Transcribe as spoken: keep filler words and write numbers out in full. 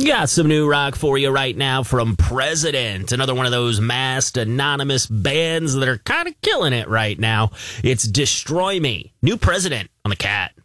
Got some new rock for you right now from President, another one of those masked anonymous bands that are kind of killing it right now. It's Destroy Me, new President on the Cat.